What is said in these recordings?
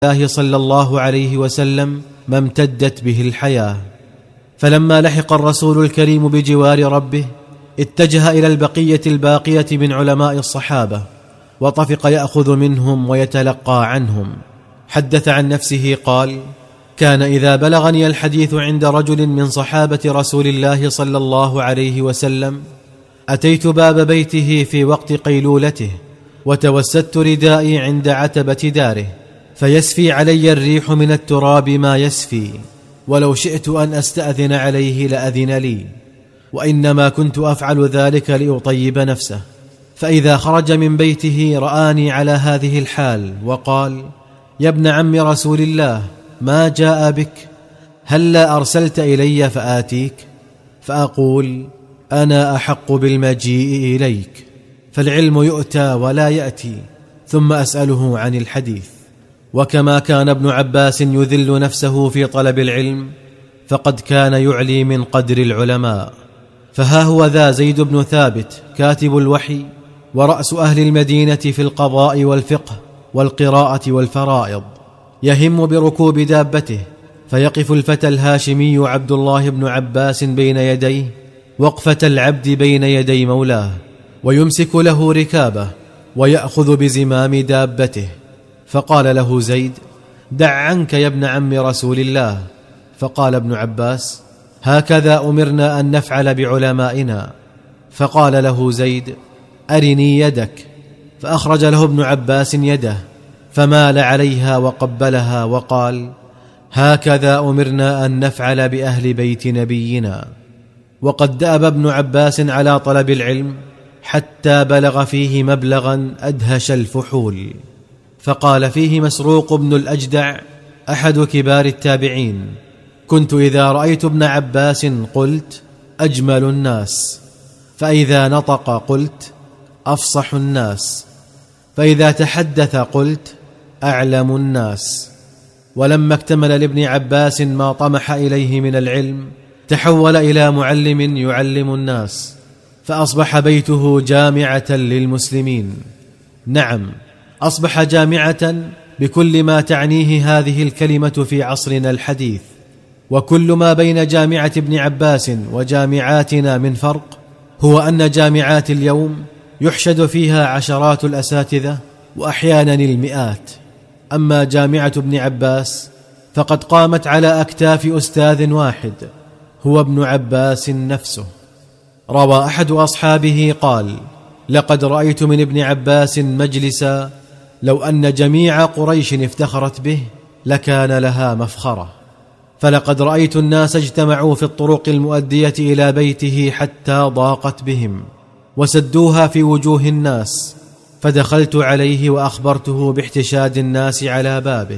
الله صلى الله عليه وسلم ما امتدت به الحياة. فلما لحق الرسول الكريم بجوار ربه اتجه إلى البقية الباقية من علماء الصحابة، وطفق يأخذ منهم ويتلقى عنهم. حدث عن نفسه قال: كان إذا بلغني الحديث عند رجل من صحابة رسول الله صلى الله عليه وسلم أتيت باب بيته في وقت قيلولته، وتوسدت ردائي عند عتبة داره، فيسفي علي الريح من التراب ما يسفي، ولو شئت أن أستأذن عليه لأذن لي، وإنما كنت أفعل ذلك لأطيب نفسه. فإذا خرج من بيته رآني على هذه الحال وقال: يا ابن عم رسول الله، ما جاء بك؟ هلا أرسلت إلي فآتيك؟ فأقول: أنا أحق بالمجيء إليك، فالعلم يؤتى ولا يأتي، ثم أسأله عن الحديث. وكما كان ابن عباس يذل نفسه في طلب العلم، فقد كان يعلي من قدر العلماء. فها هو ذا زيد بن ثابت كاتب الوحي ورأس أهل المدينة في القضاء والفقه والقراءة والفرائض، يهم بركوب دابته، فيقف الفتى الهاشمي عبد الله بن عباس بين يديه وقفة العبد بين يدي مولاه، ويمسك له ركابه ويأخذ بزمام دابته. فقال له زيد: دع عنك يا ابن عم رسول الله. فقال ابن عباس: هكذا أمرنا أن نفعل بعلمائنا. فقال له زيد: أرني يدك. فأخرج له ابن عباس يده، فمال عليها وقبلها وقال: هكذا أمرنا أن نفعل بأهل بيت نبينا. وقد دأب ابن عباس على طلب العلم حتى بلغ فيه مبلغا أدهش الفحول. فقال فيه مسروق بن الأجدع أحد كبار التابعين: كنت إذا رأيت ابن عباس قلت: أجمل الناس، فإذا نطق قلت: أفصح الناس، فإذا تحدث قلت: أعلم الناس. ولما اكتمل لابن عباس ما طمح إليه من العلم تحول إلى معلم يعلم الناس، فأصبح بيته جامعة للمسلمين. نعم، أصبح جامعة بكل ما تعنيه هذه الكلمة في عصرنا الحديث. وكل ما بين جامعة ابن عباس وجامعاتنا من فرق هو أن جامعات اليوم يحشد فيها عشرات الأساتذة وأحيانا المئات، أما جامعة ابن عباس فقد قامت على أكتاف أستاذ واحد هو ابن عباس نفسه. روى أحد أصحابه قال: لقد رأيت من ابن عباس مجلسا لو أن جميع قريش افتخرت به لكان لها مفخرة. فلقد رأيت الناس اجتمعوا في الطرق المؤدية إلى بيته حتى ضاقت بهم وسدوها في وجوه الناس، فدخلت عليه وأخبرته باحتشاد الناس على بابه،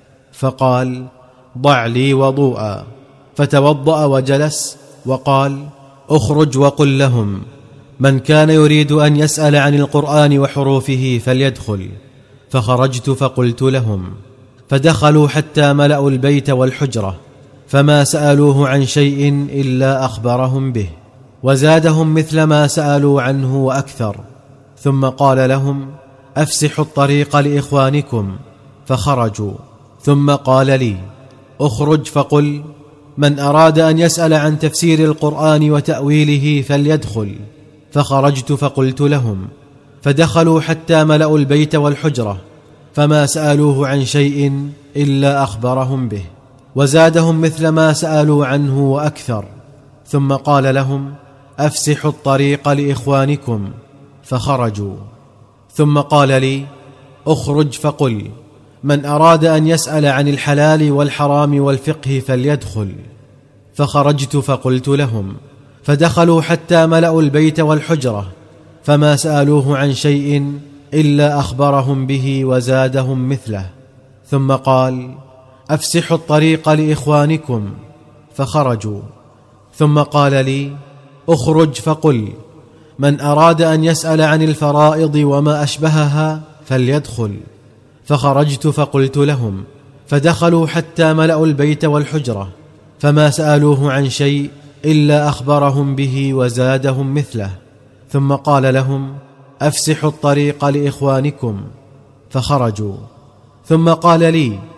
فقال: ضع لي وضوءا. فتوضأ وجلس وقال: اخرج وقل لهم: من كان يريد أن يسأل عن القرآن وحروفه فليدخل. فخرجت فقلت لهم، فدخلوا حتى ملأوا البيت والحجرة، فما سألوه عن شيء إلا أخبرهم به، وزادهم مثل ما سألوا عنه وأكثر. ثم قال لهم: أفسحوا الطريق لإخوانكم. فخرجوا. ثم قال لي: اخرج فقل: من أراد أن يسأل عن تفسير القرآن وتأويله فليدخل. فخرجت فقلت لهم، فدخلوا حتى ملأوا البيت والحجرة، فما سألوه عن شيء إلا أخبرهم به، وزادهم مثل ما سألوا عنه وأكثر. ثم قال لهم: أفسحوا الطريق لإخوانكم. فخرجوا. ثم قال لي: اخرج فقل: من أراد أن يسأل عن الحلال والحرام والفقه فليدخل. فخرجت فقلت لهم، فدخلوا حتى ملأوا البيت والحجرة، فما سألوه عن شيء إلا أخبرهم به وزادهم مثله. ثم قال: أفسحوا الطريق لإخوانكم. فخرجوا. ثم قال لي: اخرج فقل: من أراد أن يسأل عن الفرائض وما أشبهها فليدخل. فخرجت فقلت لهم، فدخلوا حتى ملأوا البيت والحجرة، فما سألوه عن شيء إلا أخبرهم به وزادهم مثله. ثم قال لهم: أفسحوا الطريق لإخوانكم. فخرجوا. ثم قال لي: